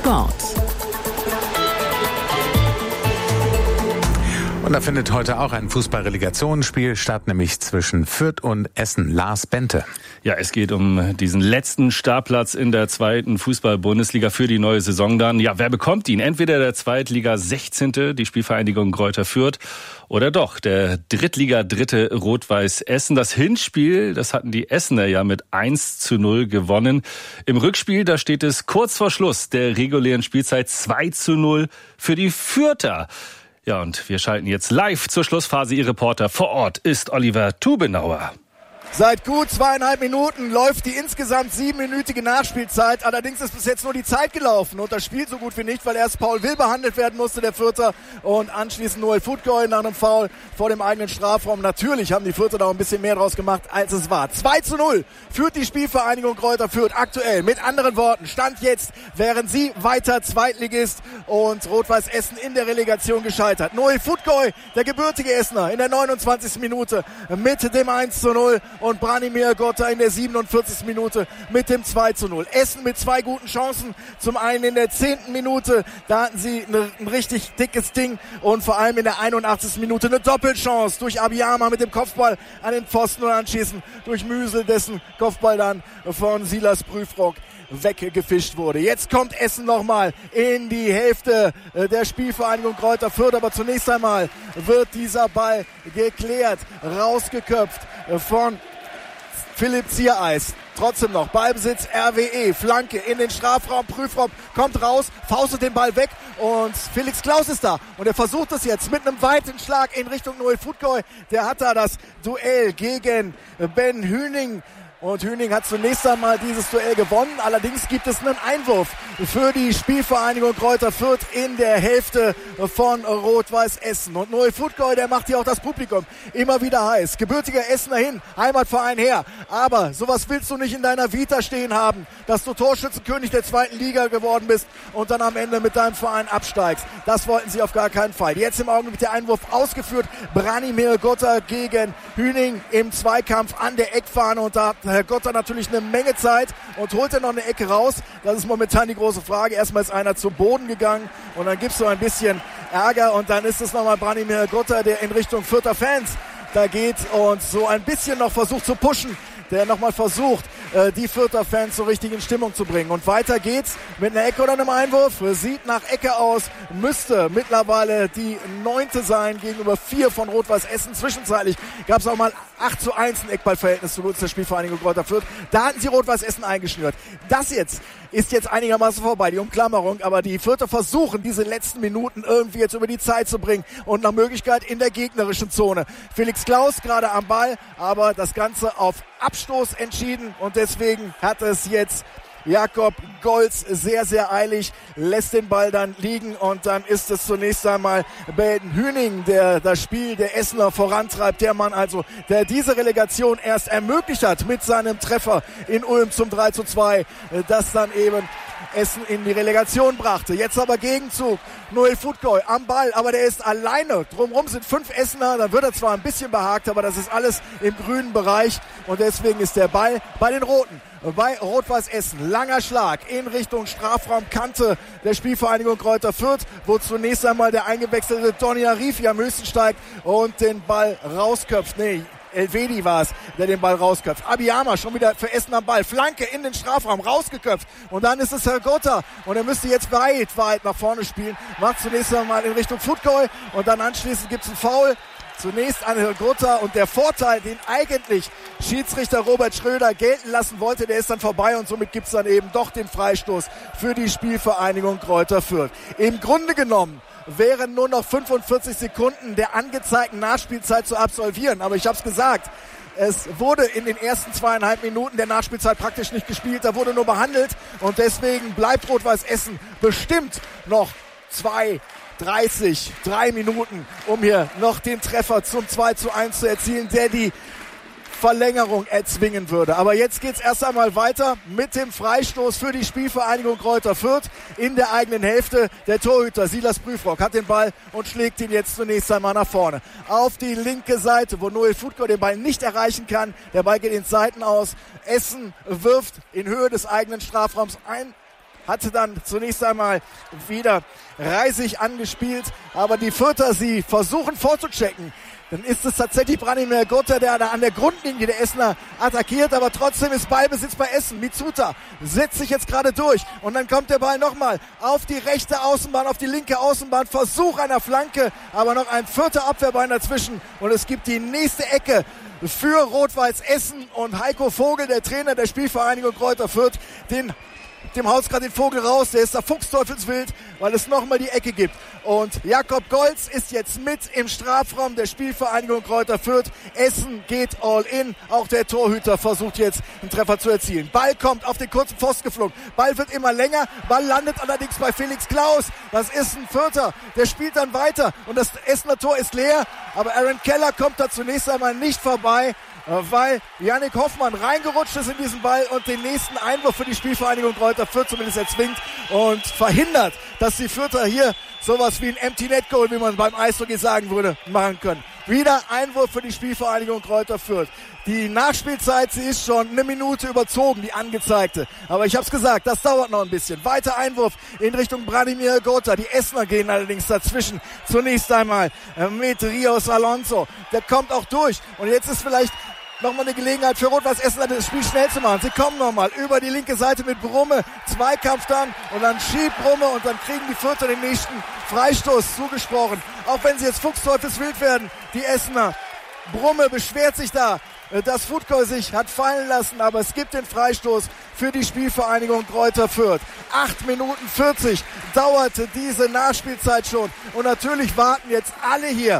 Sport. Und da findet heute auch ein Fußball-Relegationsspiel statt, nämlich zwischen Fürth und Essen. Lars Bente. Ja, es geht um diesen letzten Startplatz in der zweiten Fußball-Bundesliga für die neue Saison dann. Ja, wer bekommt ihn? Entweder der Zweitliga 16., die Spielvereinigung Greuther Fürth, oder doch der Drittliga-Dritte Rot-Weiß Essen. Das Hinspiel, das hatten die Essener ja mit 1:0 gewonnen. Im Rückspiel, da steht es kurz vor Schluss der regulären Spielzeit 2:0 für die Fürther. Ja, und wir schalten jetzt live zur Schlussphase. Ihr Reporter vor Ort ist Oliver Tubenauer. Seit gut 2,5 Minuten läuft die insgesamt 7-minütige Nachspielzeit. Allerdings ist bis jetzt nur die Zeit gelaufen und das Spiel so gut wie nicht, weil erst Paul Will behandelt werden musste, der Fürther, und anschließend Noel Futgoy nach einem Foul vor dem eigenen Strafraum. Natürlich haben die Fürther da ein bisschen mehr draus gemacht, als es war. 2:0 führt die Spielvereinigung Greuther Fürth aktuell. Mit anderen Worten, Stand jetzt, wären sie weiter Zweitligist und Rot-Weiß Essen in der Relegation gescheitert. Noel Futgoy, der gebürtige Essener, in der 29. Minute mit dem 1:0. Und Branimir Gotta in der 47. Minute mit dem 2:0. Essen mit 2 guten Chancen. Zum einen in der 10. Minute, da hatten sie ein richtig dickes Ding. Und vor allem in der 81. Minute eine Doppelchance durch Abiyama mit dem Kopfball an den Pfosten und anschließend durch Müsel, dessen Kopfball dann von Silas Prüfrock weggefischt wurde. Jetzt kommt Essen nochmal in die Hälfte der Spielvereinigung Greuther Fürth, aber zunächst einmal wird dieser Ball geklärt, rausgeköpft von Philipp Ziereis. Trotzdem noch Ballbesitz RWE, Flanke in den Strafraum, Prüfraum kommt raus, faustet den Ball weg und Felix Klaus ist da und er versucht es jetzt mit einem weiten Schlag in Richtung Noel Futgoy. Der hat da das Duell gegen Ben Hüning. Und Hüning hat zunächst einmal dieses Duell gewonnen. Allerdings gibt es einen Einwurf für die Spielvereinigung Greuther Fürth in der Hälfte von Rot-Weiß Essen. Und Noel Futgoy, der macht hier auch das Publikum immer wieder heiß. Gebürtiger Essener hin, Heimatverein her. Aber sowas willst du nicht in deiner Vita stehen haben, dass du Torschützenkönig der zweiten Liga geworden bist und dann am Ende mit deinem Verein absteigst. Das wollten sie auf gar keinen Fall. Jetzt im Augenblick der Einwurf ausgeführt. Branimir Gotta gegen Hüning im Zweikampf an der Eckfahne und da hat Herr Gotta natürlich eine Menge Zeit und holt er noch eine Ecke raus. Das ist momentan die große Frage. Erstmal ist einer zu Boden gegangen und dann gibt es so ein bisschen Ärger und dann ist es nochmal Branimir Gotta, der in Richtung Fürther Fans da geht und so ein bisschen noch versucht zu pushen, der nochmal versucht, die Fürther Fans so richtig in Stimmung zu bringen. Und weiter geht's mit einer Ecke oder einem Einwurf. Sieht nach Ecke aus, müsste mittlerweile die 9. sein gegenüber 4 von Rot-Weiß Essen. Zwischenzeitlich gab es auch mal 8:1 ein Eckballverhältnis zugunsten der Spielvereinigung Greuther Fürth. Da hatten sie Rot-Weiß Essen eingeschnürt. Das jetzt ist jetzt einigermaßen vorbei, die Umklammerung. Aber die Fürther versuchen, diese letzten Minuten irgendwie jetzt über die Zeit zu bringen und nach Möglichkeit in der gegnerischen Zone. Felix Klaus gerade am Ball, aber das Ganze auf Abstoß entschieden und deswegen hat es jetzt Jakob Golz sehr, sehr eilig, lässt den Ball dann liegen und dann ist es zunächst einmal Ben Hüning, der das Spiel der Essener vorantreibt. Der Mann also, der diese Relegation erst ermöglicht hat mit seinem Treffer in Ulm zum 3:2, das dann eben Essen in die Relegation brachte. Jetzt aber Gegenzug. Noel Futgoy am Ball, aber der ist alleine. Drumherum sind 5 Essener. Dann wird er zwar ein bisschen behagt, aber das ist alles im grünen Bereich. Und deswegen ist der Ball bei den Roten. Bei Rot-Weiß Essen. Langer Schlag in Richtung Strafraumkante der Spielvereinigung Greuther Fürth, wo zunächst einmal der eingewechselte Donny Arifi am höchsten steigt und den Ball rausköpft. Nee, Elvedi war es, der den Ball rausköpft. Abiyama schon wieder für Essen am Ball. Flanke in den Strafraum, rausgeköpft. Und dann ist es Herr Gotta. Und er müsste jetzt weit nach vorne spielen. Macht zunächst einmal in Richtung Futgoy. Und dann anschließend gibt es einen Foul. Zunächst an Herr Gotta und der Vorteil, den eigentlich Schiedsrichter Robert Schröder gelten lassen wollte, der ist dann vorbei und somit gibt es dann eben doch den Freistoß für die Spielvereinigung Greuther Fürth. Im Grunde genommen wären nur noch 45 Sekunden der angezeigten Nachspielzeit zu absolvieren. Aber ich habe es gesagt, es wurde in den ersten 2,5 Minuten der Nachspielzeit praktisch nicht gespielt, da wurde nur behandelt und deswegen bleibt Rot-Weiß Essen bestimmt noch 3 Minuten, um hier noch den Treffer zum 2:1 zu erzielen, der die Verlängerung erzwingen würde. Aber jetzt geht's erst einmal weiter mit dem Freistoß für die Spielvereinigung Greuther Fürth in der eigenen Hälfte. Der Torhüter Silas Prüfrock hat den Ball und schlägt ihn jetzt zunächst einmal nach vorne. Auf die linke Seite, wo Noel Futgoy den Ball nicht erreichen kann. Der Ball geht ins Seitenaus. Essen wirft in Höhe des eigenen Strafraums ein hatte dann zunächst einmal wieder Reisig angespielt, aber die Fürther, sie versuchen vorzuchecken. Dann ist es tatsächlich Branimir Gota, der da an der Grundlinie der Essener attackiert, aber trotzdem ist Ballbesitz bei Essen. Mitsuta setzt sich jetzt gerade durch und dann kommt der Ball nochmal auf die rechte Außenbahn, auf die linke Außenbahn, Versuch einer Flanke, aber noch ein Fürther Abwehrbein dazwischen und es gibt die nächste Ecke für Rot-Weiß Essen und Heiko Vogel, der Trainer der Spielvereinigung Greuther Fürth, dem haut's gerade den Vogel raus, der ist da fuchsteufelswild, weil es nochmal die Ecke gibt. Und Jakob Golz ist jetzt mit im Strafraum der Spielvereinigung Greuther Fürth. Essen geht all in. Auch der Torhüter versucht jetzt einen Treffer zu erzielen. Ball kommt auf den kurzen Pfosten geflogen. Ball wird immer länger. Ball landet allerdings bei Felix Klaus. Das ist ein Fürther. Der spielt dann weiter. Und das Essener Tor ist leer. Aber Aaron Keller kommt da zunächst einmal nicht vorbei, weil Yannick Hoffmann reingerutscht ist in diesen Ball und den nächsten Einwurf für die Spielvereinigung Greuther Fürth zumindest erzwingt und verhindert, dass die Fürther hier sowas wie ein Empty Net Goal, wie man beim Eishockey sagen würde, machen können. Wieder Einwurf für die Spielvereinigung Greuther Fürth. Die Nachspielzeit, sie ist schon eine Minute überzogen, die angezeigte. Aber ich hab's gesagt, das dauert noch ein bisschen. Weiter Einwurf in Richtung Branimir Gota. Die Essener gehen allerdings dazwischen. Zunächst einmal mit Rios Alonso. Der kommt auch durch. Und jetzt ist vielleicht nochmal eine Gelegenheit für Rot-Weiß Essen, das Spiel schnell zu machen. Sie kommen nochmal über die linke Seite mit Brumme. Zweikampf dann und dann schiebt Brumme und dann kriegen die Fürther den nächsten Freistoß zugesprochen. Auch wenn sie jetzt fuchsteufelswild werden, die Essener. Brumme beschwert sich da, dass Futko sich hat fallen lassen, aber es gibt den Freistoß für die Spielvereinigung Greuther Fürth. 8 Minuten 40 dauerte diese Nachspielzeit schon und natürlich warten jetzt alle hier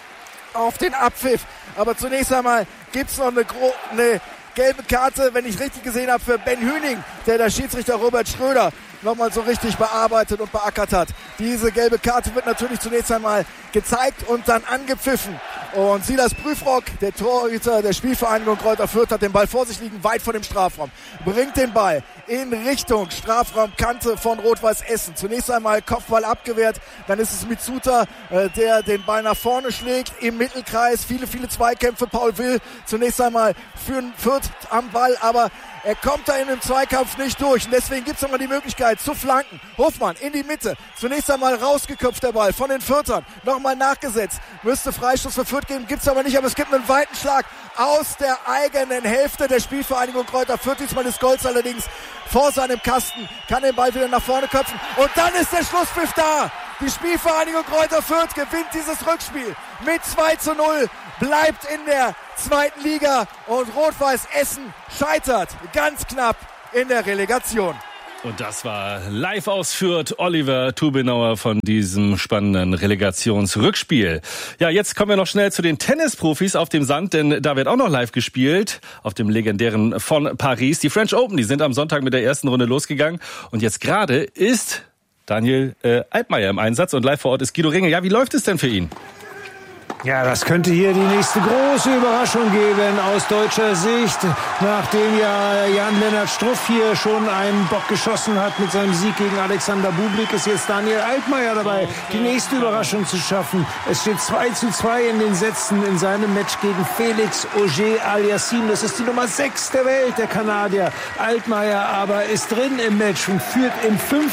auf den Abpfiff. Aber zunächst einmal gibt's noch eine gelbe Karte, wenn ich richtig gesehen habe, für Ben Hüning, der der Schiedsrichter Robert Schröder nochmal so richtig bearbeitet und beackert hat. Diese gelbe Karte wird natürlich zunächst einmal gezeigt und dann angepfiffen. Und Silas Prüfrock, der Torhüter der Spielvereinigung Greuther Fürth, hat den Ball vor sich liegen, weit vor dem Strafraum. Bringt den Ball in Richtung Strafraumkante von Rot-Weiß Essen. Zunächst einmal Kopfball abgewehrt, dann ist es Mitsuta, der den Ball nach vorne schlägt, im Mittelkreis, viele Zweikämpfe. Paul Will zunächst einmal für Fürth am Ball, aber er kommt da in dem Zweikampf nicht durch und deswegen gibt es nochmal die Möglichkeit zu flanken. Hofmann in die Mitte, zunächst einmal rausgeköpft der Ball von den Fürthern, nochmal nachgesetzt, müsste Freistoß für Fürth geben, gibt es aber nicht, aber es gibt einen weiten Schlag aus der eigenen Hälfte der Spielvereinigung Greuther Fürth. Diesmal ist Golz allerdings vor seinem Kasten, kann den Ball wieder nach vorne köpfen und dann ist der Schlusspfiff da. Die Spielvereinigung Greuther Fürth gewinnt dieses Rückspiel mit 2:0, bleibt in der zweiten Liga und Rot-Weiß Essen scheitert ganz knapp in der Relegation. Und das war live aus Fürth, Oliver Tubenauer von diesem spannenden Relegationsrückspiel. Ja, jetzt kommen wir noch schnell zu den Tennisprofis auf dem Sand, denn da wird auch noch live gespielt auf dem legendären von Paris. Die French Open, die sind am Sonntag mit der ersten Runde losgegangen und jetzt gerade ist Daniel Altmaier im Einsatz und live vor Ort ist Guido Ringel. Ja, wie läuft es denn für ihn? Ja, das könnte hier die nächste große Überraschung geben aus deutscher Sicht. Nachdem ja Jan-Lennart Struff hier schon einen Bock geschossen hat mit seinem Sieg gegen Alexander Bublik, ist jetzt Daniel Altmaier dabei, die nächste Überraschung zu schaffen. Es steht 2:2 in den Sätzen in seinem Match gegen Felix Auger-Aliassime. Das ist die Nummer 6 der Welt, der Kanadier. Altmaier aber ist drin im Match und führt im 5.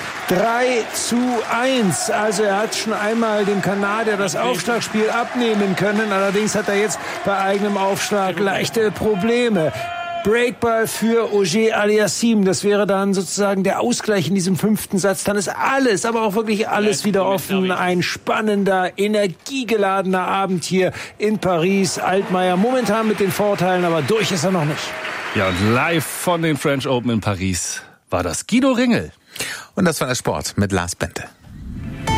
3:1. Also er hat schon einmal dem Kanadier das Aufschlagspiel abnehmen können. Allerdings hat er jetzt bei eigenem Aufschlag leichte Probleme. Breakball für Auger-Aliassime. Das wäre dann sozusagen der Ausgleich in diesem 5. Satz. Dann ist alles, aber auch wirklich alles wieder offen. Ein spannender, energiegeladener Abend hier in Paris. Altmaier momentan mit den Vorteilen, aber durch ist er noch nicht. Ja, und live von den French Open in Paris war das Guido Ringel. Und das war der Sport mit Lars Bente.